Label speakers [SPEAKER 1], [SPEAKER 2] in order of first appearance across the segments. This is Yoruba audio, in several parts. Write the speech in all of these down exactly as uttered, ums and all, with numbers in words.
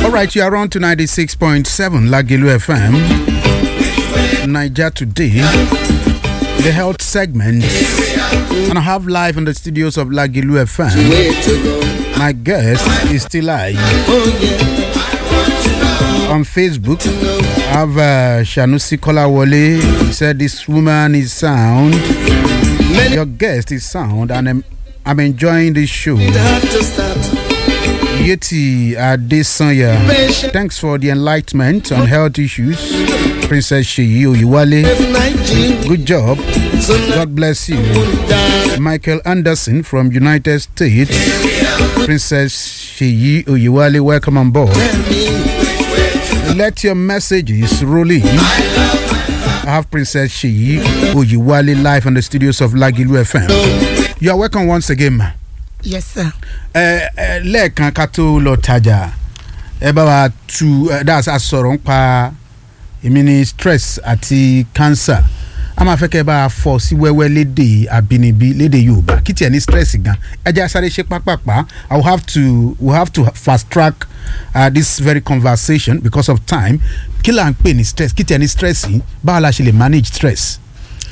[SPEAKER 1] All right, you are on to ninety-six point seven Lagelu F M. Niger Today, the health segment. And I have live in the studios of Lagelu F M. My guest is still live. On Facebook, I have uh, Shanusi Kolawole. He said this woman is sound. Your guest is sound, and I'm, I'm enjoying this show. Yeti Adesanya, thanks for the enlightenment on health issues. Princess Sheyi Oyewale, good job. God bless you. Michael Anderson from United States. Princess Sheyi Oyewale, welcome on board. Let your messages roll in. I have Princess Sheyi Oyewale live on the studios of Lagelu F M. You are welcome once again, ma.
[SPEAKER 2] Yes, sir.
[SPEAKER 1] Eh, eh, lẹ́ẹ̀kan ká tó lọ tajà ẹ bá wa tu that's a sọ̀rọ̀ nípa èmi ni stress àti cancer a máa fẹ́ kẹ́ bá a fọ́ sí wẹ́wẹ́ lédè àbínibí lédè Yorùbá kí tiẹ̀ ní stress gan ẹ jẹ́ sáré ṣe pápápá I will have to we have to fast track uh, this very conversation because of time kí là ń pè ní stress kí tiẹ̀ ní stress yìí báwo la ṣe lè manage stress.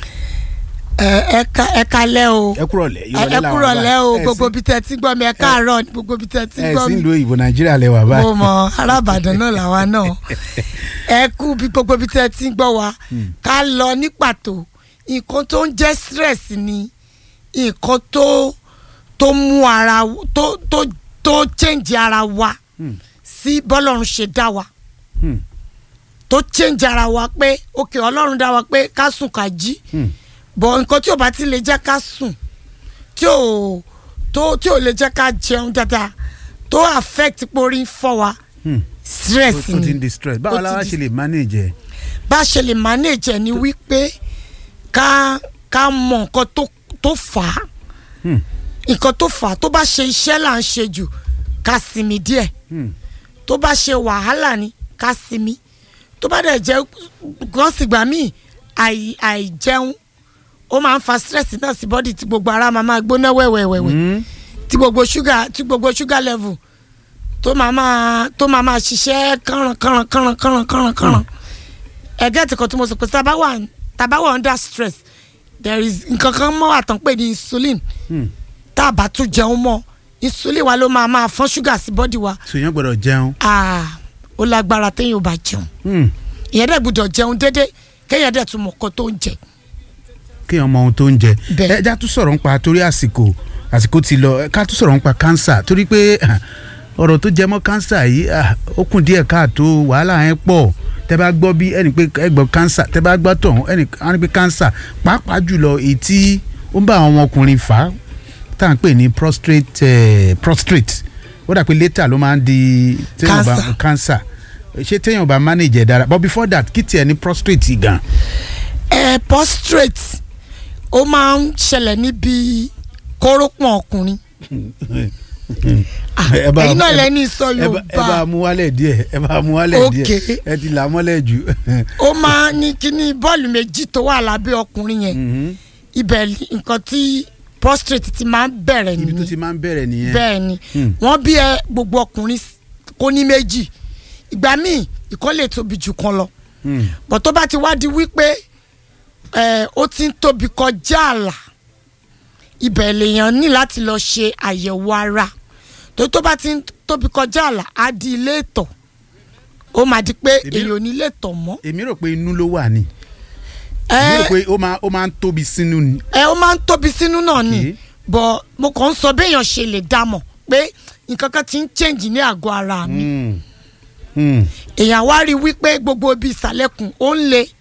[SPEAKER 2] ẹ ká ẹ kálẹ́ o
[SPEAKER 1] ẹ kúrọ̀lẹ́
[SPEAKER 2] ẹ kúrọ̀lẹ́ o gbogbo bí tẹ́ ti gbọ́ mi ẹ káàárọ̀ ní gbogbo bí tẹ́ ti gbọ́ mi.
[SPEAKER 1] ẹ sì ń lo ìbò Nàìjíríà lẹ́wà báyìí.
[SPEAKER 2] mo mọ arábàdàn náà làwa náà ẹ kú bí gbogbo bí tẹ́ ti gbọ́ wa ká lọ ní pàtó nǹkan tó ń jẹ́ stress ni nǹkan tó tó mú ara tó tó tó change ara wa sí bọ́lọ́run ṣe dá wa tó change ara wa pé ok Ọlọ́run dá wa pé ká sùn ká jí. Bọ̀ nǹkan tí ò bá ti lè jẹ́ ká sùn tí ò tó tí ò lè jẹ́ ká jẹun dáadáa tó affect porí fọ́ wa stress ni.
[SPEAKER 1] ó ti di stress báwo la wá ṣe lè manage ẹ.
[SPEAKER 2] bá a ṣe lè manage ẹ ni wípé ká ká mọ nǹkan tó tó fà á nǹkan tó fà á tó bá ṣe iṣẹ́ là ń ṣe jù ká sinmi díẹ̀ tó bá ṣe wàhálà ni ká sinmi tó bá dẹ̀ jẹ́ gọ́sìgbà míì àìjẹun ó máa ń fa stress náà sí body tí gbogbo ara máa máa gbóná wẹ́wẹ́wẹ́wẹ́ tí gbogbo sugar tí gbogbo sugar level tó máa máa tó máa máa ṣiṣẹ́ kànràn kànràn kànràn kànràn kànràn kànràn ẹgẹ́ tí kan tí mo sọ pé tábà wà tábà wà under stress there is nǹkan kan mọ́ àtàn pé ní insulin tá a bá tún jẹun mọ́ insulin wa ló máa máa fọ́n sugar sí body wa.
[SPEAKER 1] sèyàn gbọ́dọ̀ jẹun.
[SPEAKER 2] ah ó lágbára téèyàn ò bá jẹun ìyẹn dẹ̀ gbọ́dọ̀ jẹun déédéé kéèyàn dẹ̀ tún mọ̀ nǹkan tó ń jẹ.
[SPEAKER 1] kéèyàn mọ ohun tó ń jẹ ẹ já tún sọ̀rọ̀ nípa torí àsìkò àsìkò ti lọ ká tún sọ̀rọ̀ nípa cancer torí pé ọ̀rọ̀ tó jẹ mọ́ cancer yìí ó kùn díẹ̀ káàtó wàhálà yẹn pọ̀ tẹ́ bá gbọ́ bí ẹni pé ẹ gbọ́ cancer tẹ́ bá gbọ́ tọ̀hún ẹni pé cancer pàápàá jùlọ èyí tí ó ń bá àwọn ọmọkùnrin fà á tá à ń pè ní prostate prostate ó dà pé later ló máa ń di cancer ṣé téèyàn bá manage ẹ̀ dára but before that kí tiẹ̀ ní prostate gan.
[SPEAKER 2] ẹ prostate ó máa ń ṣẹlẹ̀ níbi kórópọ̀n ọkùnrin. ẹ̀yin náà lẹ́ni sọ Yorùbá.
[SPEAKER 1] ẹ bá mú wálẹ̀ díẹ̀ ẹ bá mú wálẹ̀ díẹ̀ ẹ ti là mọ́lẹ̀ jù.
[SPEAKER 2] ó máa ní kíní bọ́ọ̀lù méjì tó wà lábẹ́ ọkùnrin yẹn ibẹ̀ nǹkan tí prostate ti máa ń bẹ̀rẹ̀ nìyẹn.
[SPEAKER 1] ibi tó ti máa ń bẹ̀rẹ̀ nìyẹn.
[SPEAKER 2] bẹ́ẹ̀ ni wọ́n bí ẹ gbogbo ọkùnrin kó ní méjì ìgbà míì ìkan lè tóbi jù kan lọ. bọ̀ tó bá ti wá di wípé ó ti ń tóbi kọjá àlà ibẹ̀ lèèyàn ní láti lọ ṣe àyẹ̀wò ara tó tó bá ti ń tóbi kọjá àlà á di ilé ìtọ̀ ó máa di pé èèyàn ò ní lè tọ̀ mọ́.
[SPEAKER 1] èmi rò pé inú ló wà ní. èmi rò pé ó máa ó máa ń tóbi sínú ni.
[SPEAKER 2] ẹ ó máa ń tóbi sínú náà ni bọ̀ mo kàn ń sọ béèyàn ṣe lè dá mọ̀ pé nǹkan kan ti ń change ní àgọ́ ara mi. èèyàn wá rí wípé gbogbo ibi ìsàlẹ̀kùn ó ń le